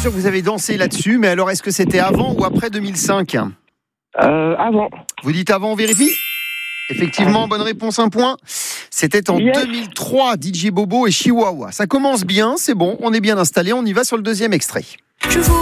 sûr que vous avez dansé là-dessus, mais alors est-ce que c'était avant ou après 2005 ? Avant. Vous dites avant, on vérifie ? Effectivement, bonne réponse, un point. C'était en 2003, DJ Bobo et Chihuahua. Ça commence bien, c'est bon, on est bien installé, on y va sur le deuxième extrait. Je vous